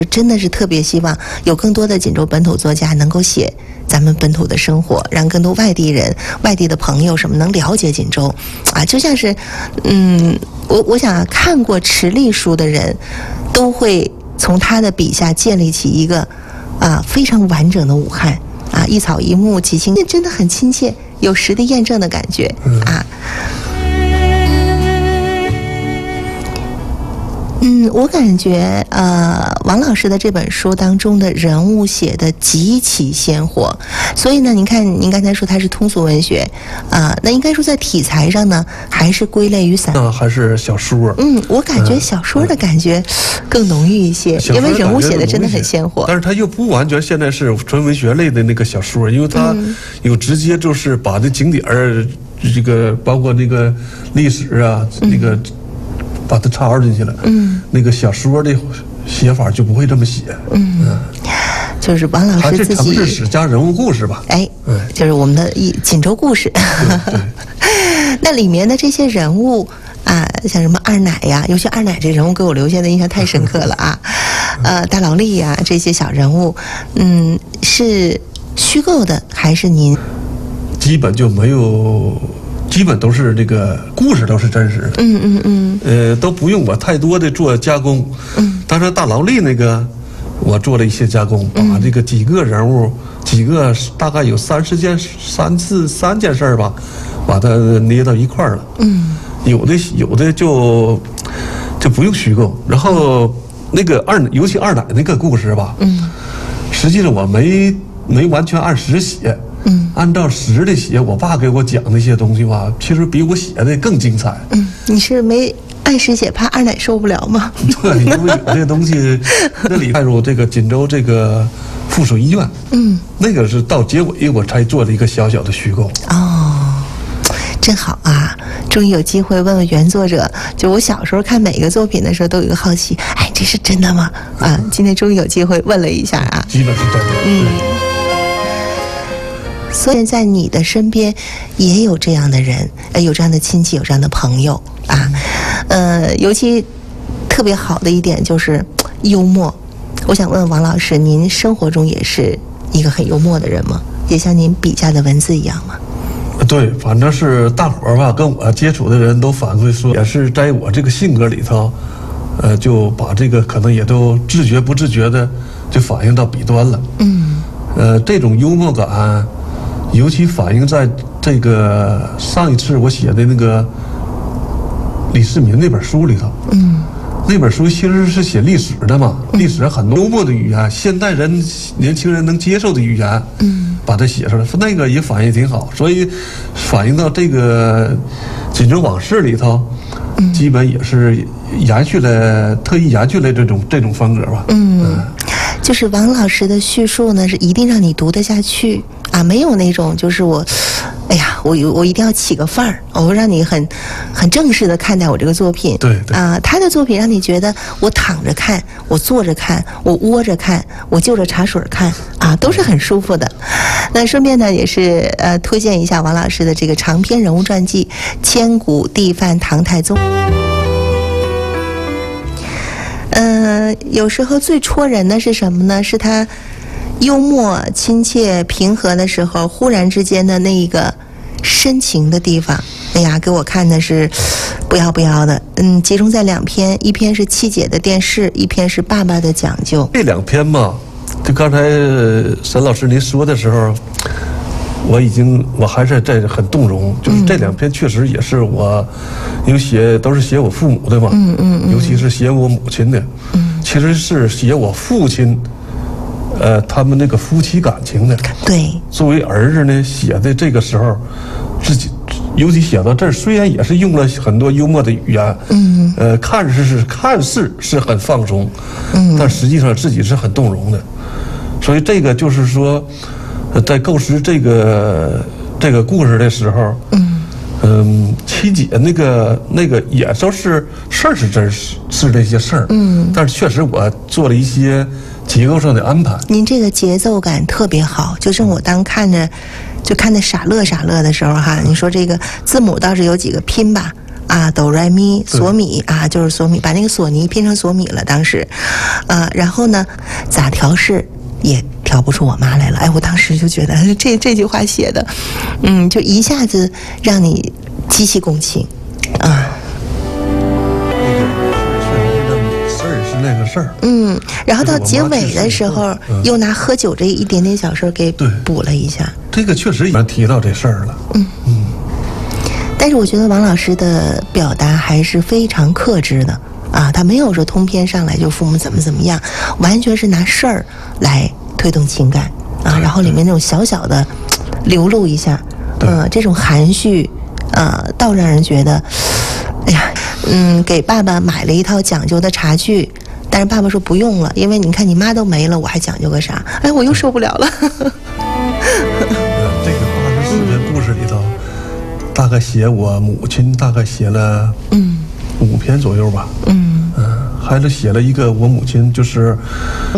真的是特别希望有更多的锦州本土作家能够写咱们本土的生活，让更多外地人、外地的朋友什么能了解锦州啊，就像是我想看过池莉书的人都会从他的笔下建立起一个非常完整的武汉啊，一草一木几清，真的很亲切，有实地验证的感觉啊。我感觉王老师的这本书当中的人物写的极其鲜活，所以呢，您看您刚才说它是通俗文学那应该说在题材上呢，还是归类于散， 还是小说。 我感觉小说的感觉更浓郁一些，因为人物写的真的很鲜活。 但是它又不完全现在是纯文学类的那个小说，因为它有直接就是把这景点这个包括那个历史啊，那个把它插入进去了。那个小说的写法就不会这么写。 就是王老师自己， 它是城市史加人物故事吧？ 就是我们的锦州故事。那里面的这些人物像什么二奶呀，尤其二奶这人物给我留下的印象太深刻了大劳力呀，这些小人物，是虚构的还是您？ 基本就没有。基本都是这个故事都是真实的，都不用我太多的做加工，当然大劳力那个我做了一些加工，把这个几个人物，大概有三件事儿吧，把它捏到一块儿了，有的就不用虚构，然后那个尤其二奶那个故事吧，实际上我没完全按实写。按照实的写，我爸给我讲那些东西吧，其实比我写的更精彩。 你是没按时写，怕二奶受不了吗？ 对，因为有这东西，那里带入这个锦州这个附属医院，那个是到结尾我才做了一个小小的虚构。 真好啊！终于有机会问问原作者。就我小时候看每个作品的时候，都有一个好奇，这是真的吗？今天终于有机会问了一下基本是真的。 所以在你的身边也有这样的人，有这样的亲戚，有这样的朋友尤其特别好的一点就是幽默。我想问王老师，您生活中也是一个很幽默的人吗？也像您笔下的文字一样吗？ 对，反正是大伙儿吧，跟我接触的人都反馈说，也是在我这个性格里头，就把这个可能也都自觉不自觉的就反映到笔端了。这种幽默感。尤其反映在这个上一次我写的那个李世民那本书里头，那本书其实是写历史的嘛，历史很多幽默的语言，现代人年轻人能接受的语言，把它写出来，那个也反映挺好，所以反映到这个锦州往事里头，基本也是特意延续了这种风格吧。 就是王老师的叙述呢，是一定让你读得下去没有那种就是我一定要起个范儿，我会让你很正式的看待我这个作品。 对他的作品让你觉得我躺着看，我坐着看，我窝着看，我就着茶水看都是很舒服的。那顺便呢，也是推荐一下王老师的这个长篇人物传记《千古地范唐太宗》。有时候最戳人的是什么呢？是他幽默、亲切、平和的时候，忽然之间的那一个深情的地方，给我看的是不要的。集中在2篇，一篇是七姐的电视，一篇是爸爸的讲究。 这2篇嘛，就刚才沈老师您说的时候，我还是在很动容，就是这2篇确实也是我，因为都是写我父母的嘛，尤其是写我母亲的，其实是写我父亲，他们那个夫妻感情的。 对， 作为儿子呢，写的这个时候，自己尤其写到这儿，虽然也是用了很多幽默的语言，看似是很放松，但实际上自己是很动容的，所以这个就是说。在构思这个故事的时候，七姐那个也都是事儿是真实是这些事儿，但是确实我做了一些结构上的安排。 您这个节奏感特别好，就是我当看着傻乐的时候你说这个字母倒是有几个拼吧， 啊，哆来咪索米啊，就是索米，把那个索尼拼成索米了，当时，然后呢，咋调试也调不出我妈来了。哎，我当时就觉得这句话写的，就一下子让你激起共情啊。 那个事儿， 然后到结尾的时候，又拿喝酒这一点点小事给补了一下。 这个确实已经提到这事儿了。 但是我觉得王老师的表达还是非常克制的啊，他没有说通篇上来就父母怎么样，完全是拿事儿来推动情感啊，然后里面那种小小的流露一下，这种含蓄，倒让人觉得，哎呀，给爸爸买了一套讲究的茶具。但是爸爸说不用了，因为你看你妈都没了，我还讲究个啥？哎，我又受不了了。 这个84篇故事里头，大概写我母亲，大概写了5篇左右吧。还是写了一个我母亲就是